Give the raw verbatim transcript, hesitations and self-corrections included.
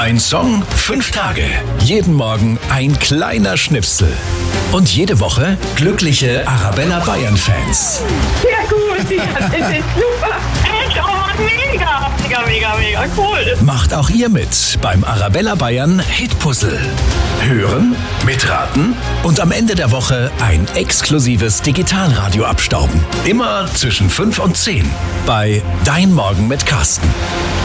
Ein Song, fünf Tage. Jeden Morgen ein kleiner Schnipsel. Und jede Woche glückliche Arabella Bayern-Fans. Ja gut, ja, das ist super. Echt, oh mega, mega, mega, mega cool. Macht auch ihr mit beim Arabella Bayern Hitpuzzle. Hören, mitraten und am Ende der Woche ein exklusives Digitalradio abstauben. Immer zwischen fünf und zehn bei Dein Morgen mit Carsten.